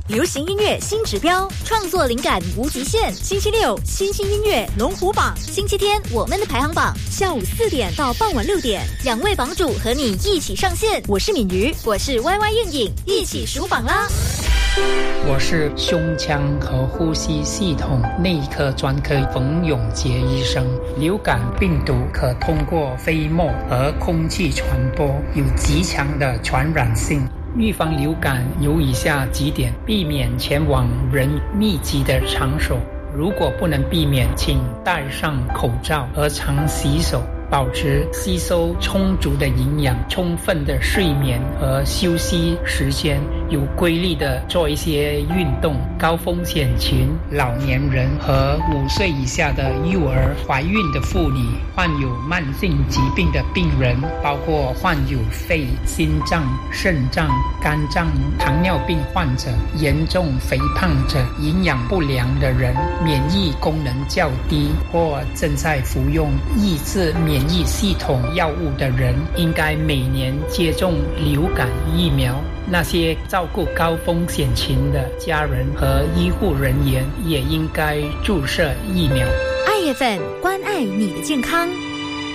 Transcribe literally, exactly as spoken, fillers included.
流行音乐新指标，创作灵感无极限。星期六新兴音乐龙虎榜，星期天我们的排行榜，下午四点到傍晚六点，两位榜主和你一起上线。我是敏瑜，我是 Y Y 燕影，一起数榜啦！ 我是胸腔和呼吸系统内科专科冯永杰医生。流感病毒可通过飞沫和空气传播，有极强的传染性。预防流感有以下几点：避免前往人密集的场所，如果不能避免，请戴上口罩和常洗手，保持吸收充足的营养，充分的睡眠和休息时间，有规律的做一些运动。高风险群、老年人和五岁以下的幼儿、怀孕的妇女、患有慢性疾病的病人，包括患有肺、心脏、肾脏、肝脏、糖尿病患者、严重肥胖者、营养不良的人、免疫功能较低或正在服用抑制免疫系统药物的人，应该每年接种流感疫苗。那些照顾高风险群的家人和医护人员也应该注射疫苗。 爱 F M 关爱你的健康。